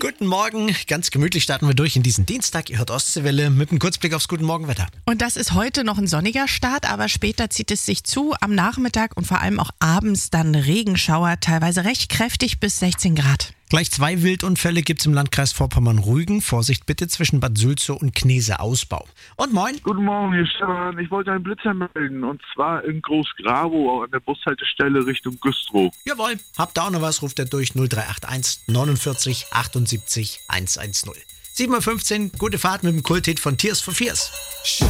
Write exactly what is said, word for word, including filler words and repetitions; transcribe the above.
Guten Morgen, ganz gemütlich starten wir durch in diesen Dienstag. Ihr hört Ostseewelle mit einem Kurzblick aufs Guten Morgenwetter. Und das ist heute noch ein sonniger Start, aber später zieht es sich zu. Am Nachmittag und vor allem auch abends dann Regenschauer, teilweise recht kräftig bis sechzehn Grad. Gleich zwei Wildunfälle gibt es im Landkreis Vorpommern-Rügen. Vorsicht bitte zwischen Bad Sülzow und Knese-Ausbau. Und moin. Guten Morgen, hier Stefan. Ich wollte einen Blitzer melden und zwar in Groß-Grabow an der Bushaltestelle Richtung Güstrow. Jawohl, habt ihr auch noch was, ruft er durch null drei acht eins neunundvierzig achtundsiebzig hundertzehn. sieben Uhr fünfzehn, gute Fahrt mit dem Kulthit von Tears for Fears.